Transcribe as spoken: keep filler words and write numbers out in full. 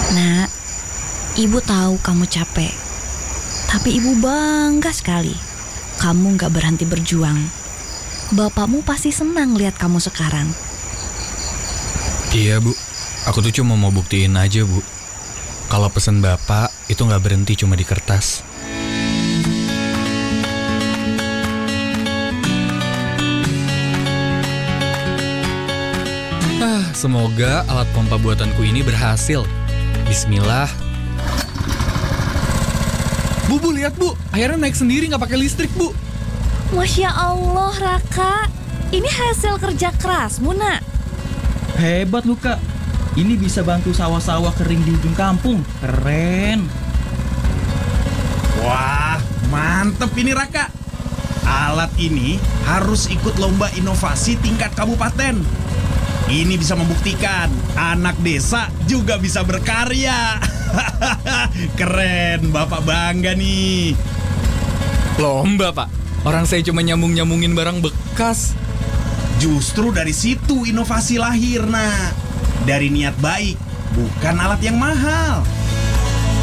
Nak, ibu tahu kamu capek, tapi ibu bangga sekali kamu gak berhenti berjuang. Bapakmu pasti senang lihat kamu sekarang. Iya bu, aku tuh cuma mau buktiin aja bu, kalau pesan bapak itu gak berhenti cuma di kertas. Ah, semoga alat pompa buatanku ini berhasil. Bismillah. Bu, bu, lihat bu, airnya naik sendiri nggak pakai listrik bu. Masya Allah Raka, ini hasil kerja kerasmu nak. Hebat lu Kak, ini bisa bantu sawah-sawah kering di ujung kampung. Keren. Wah, mantep ini Raka. Alat ini harus ikut lomba inovasi tingkat kabupaten. Ini bisa membuktikan anak desa juga bisa berkarya. Keren, Bapak bangga nih. Lomba pak, orang saya cuma nyambung-nyambungin barang bekas. Justru dari situ inovasi lahir, nak. Dari niat baik, bukan alat yang mahal.